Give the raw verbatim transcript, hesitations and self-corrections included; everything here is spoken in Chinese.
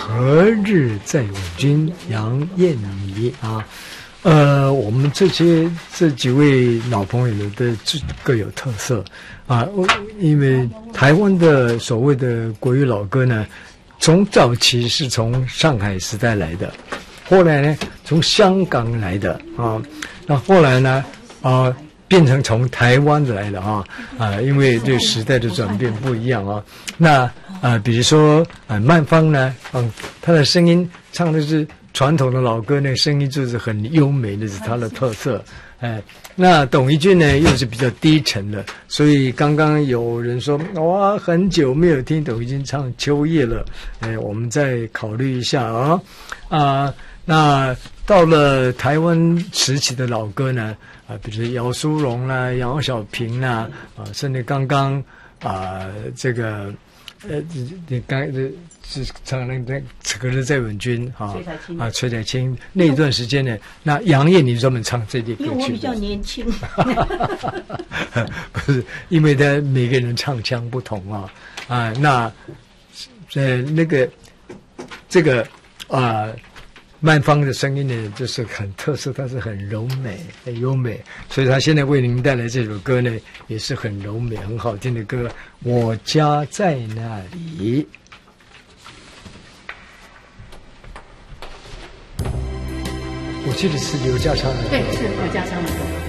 何日再问君，杨燕妮啊。呃，我们这些这几位老朋友呢，都各有特色啊。因为台湾的所谓的国语老歌呢，从早期是从上海时代来的，后来呢从香港来的啊，那后来呢啊变成从台湾来的啊啊，因为这时代的转变不一样啊。那啊，比如说啊，曼芳呢，嗯，她的声音唱的是传统的老歌，那个声音就是很优美，那是它的特色。哎，那董一君呢，又是比较低沉的，所以刚刚有人说，哇，很久没有听董一君唱《秋叶》了，哎，我们再考虑一下啊啊。那到了台湾时期的老歌呢，啊，比如说姚苏蓉啦、杨小萍啦，啊，甚至刚刚啊这个。呃，你刚是唱那那可是在吻君哈啊，崔彩青那一段时间呢，那杨燕妮专门唱这类歌曲， 因为我比较年轻， 不是，因为他每个人唱腔不同啊啊，那呃那个这个啊。曼芳的声音呢，就是很特色，它是很柔美、很优美，所以他现在为您带来这首歌呢，也是很柔美、很好听的歌。我家在那里。我记得是刘家昌的， 对，是刘家昌的歌。